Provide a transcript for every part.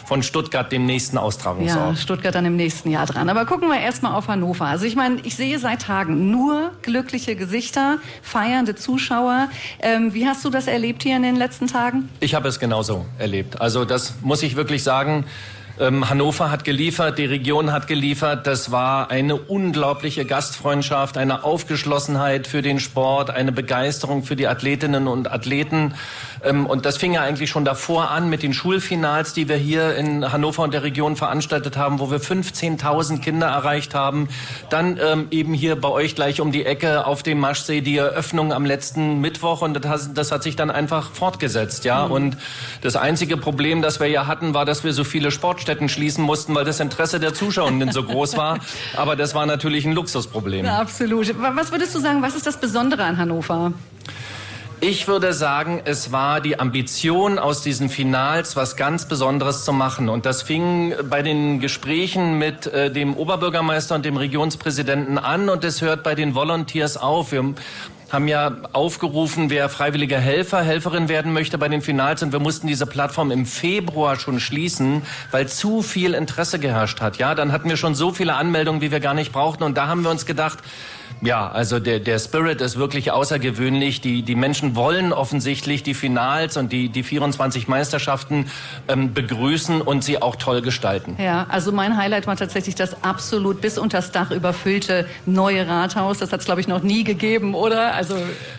von Stuttgart, dem nächsten Austragungsort. Ja, Stuttgart dann im nächsten Jahr dran. Aber gucken wir erstmal auf Hannover. Also ich meine, ich sehe seit Tagen nur glückliche Gesichter, feiernde Zuschauer. Wie hast du das erlebt hier in den letzten Tagen? Ich habe es genauso erlebt. Also das muss ich wirklich sagen. Hannover hat geliefert, die Region hat geliefert. Das war eine unglaubliche Gastfreundschaft, eine Aufgeschlossenheit für den Sport, eine Begeisterung für die Athletinnen und Athleten. Und das fing ja eigentlich schon davor an mit den Schulfinals, die wir hier in Hannover und der Region veranstaltet haben, wo wir 15.000 Kinder erreicht haben. Dann eben hier bei euch gleich um die Ecke auf dem Maschsee die Eröffnung am letzten Mittwoch. Und das hat sich dann einfach fortgesetzt. Ja. Und das einzige Problem, das wir ja hatten, war, dass wir so viele Sportstätten schließen mussten, weil das Interesse der Zuschauenden so groß war. Aber das war natürlich ein Luxusproblem. Ja, absolut. Was würdest du sagen, was ist das Besondere an Hannover? Ich würde sagen, es war die Ambition aus diesen Finals, was ganz Besonderes zu machen. Und das fing bei den Gesprächen mit dem Oberbürgermeister und dem Regionspräsidenten an und es hört bei den Volunteers auf. Wir haben ja aufgerufen, wer freiwilliger Helferin werden möchte bei den Finals. Und wir mussten diese Plattform im Februar schon schließen, weil zu viel Interesse geherrscht hat. Ja, dann hatten wir schon so viele Anmeldungen, wie wir gar nicht brauchten. Und da haben wir uns gedacht, ja, also der Spirit ist wirklich außergewöhnlich. Die Menschen wollen offensichtlich die Finals und die 24 Meisterschaften begrüßen und sie auch toll gestalten. Ja, also mein Highlight war tatsächlich das absolut bis unters Dach überfüllte neue Rathaus. Das hat es, glaube ich, noch nie gegeben, oder? Also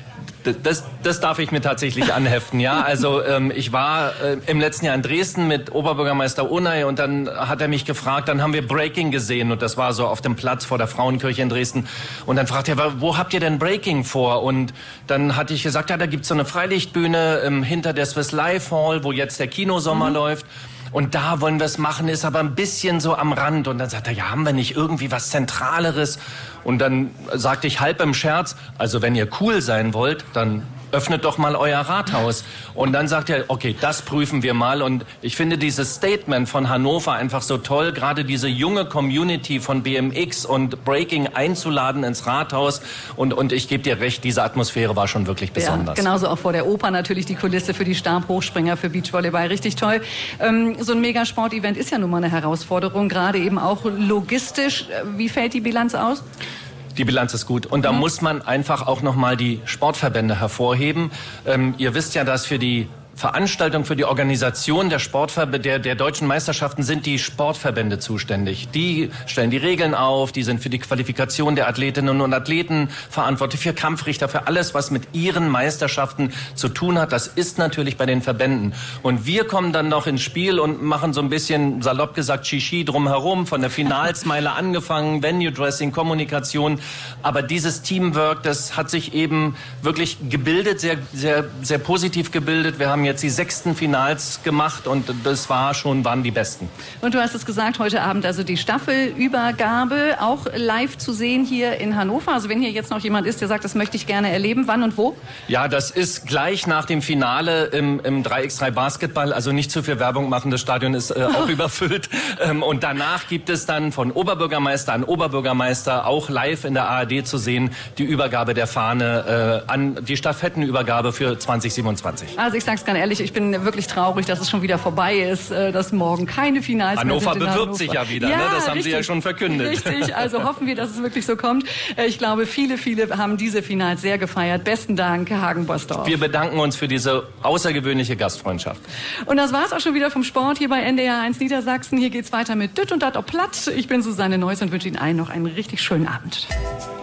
Das darf ich mir tatsächlich anheften, ja. Also ich war im letzten Jahr in Dresden mit Oberbürgermeister Onay und dann hat er mich gefragt, dann haben wir Breaking gesehen und das war so auf dem Platz vor der Frauenkirche in Dresden und dann fragte er, wo habt ihr denn Breaking vor? Und dann hatte ich gesagt, ja, da gibt's so eine Freilichtbühne hinter der Swiss Life Hall, wo jetzt der Kinosommer läuft. Und da wollen wir es machen, ist aber ein bisschen so am Rand. Und dann sagt er, ja, haben wir nicht irgendwie was Zentraleres? Und dann sagte ich halb im Scherz, also wenn ihr cool sein wollt, dann öffnet doch mal euer Rathaus. Und dann sagt er, okay, das prüfen wir mal. Und ich finde dieses Statement von Hannover einfach so toll, gerade diese junge Community von BMX und Breaking einzuladen ins Rathaus. Und ich gebe dir recht, diese Atmosphäre war schon wirklich besonders. Ja, genauso auch vor der Oper natürlich die Kulisse für die Stabhochspringer, für Beachvolleyball, richtig toll. So ein Megasport-Event ist ja nun mal eine Herausforderung, gerade eben auch logistisch. Wie fällt die Bilanz aus? Die Bilanz ist gut. Und da muss man einfach auch nochmal die Sportverbände hervorheben. Ihr wisst ja, dass für die Veranstaltung, für die Organisation der deutschen Meisterschaften sind die Sportverbände zuständig. Die stellen die Regeln auf, die sind für die Qualifikation der Athletinnen und Athleten verantwortlich, für Kampfrichter, für alles, was mit ihren Meisterschaften zu tun hat. Das ist natürlich bei den Verbänden. Und wir kommen dann noch ins Spiel und machen so ein bisschen, salopp gesagt, Shishi drumherum, von der Finalsmeile angefangen, Venue-Dressing, Kommunikation. Aber dieses Teamwork, das hat sich eben wirklich gebildet, sehr, sehr, sehr positiv gebildet. Wir haben jetzt die 6. Finals gemacht und das waren die besten. Und du hast es gesagt, heute Abend also die Staffelübergabe auch live zu sehen hier in Hannover. Also wenn hier jetzt noch jemand ist, der sagt, das möchte ich gerne erleben, wann und wo? Ja, das ist gleich nach dem Finale im 3x3 Basketball. Also nicht zu viel Werbung machen, das Stadion ist auch überfüllt. Und danach gibt es dann von Oberbürgermeister an Oberbürgermeister auch live in der ARD zu sehen, die Übergabe der Fahne an die Stafettenübergabe für 2027. Also ich sag's ganz ehrlich, ich bin wirklich traurig, dass es schon wieder vorbei ist, dass morgen keine Finals mehr sind. Hannover bewirbt sich ja wieder, ja, ne? Das haben richtig, Sie ja schon verkündet. Richtig, also hoffen wir, dass es wirklich so kommt. Ich glaube, viele haben diese Finals sehr gefeiert. Besten Dank, Hagen-Bossdorf. Wir bedanken uns für diese außergewöhnliche Gastfreundschaft. Und das war's auch schon wieder vom Sport hier bei NDR 1 Niedersachsen. Hier geht's weiter mit Dütt und Dat op Platt. Ich bin Susanne Neuss und wünsche Ihnen allen noch einen richtig schönen Abend.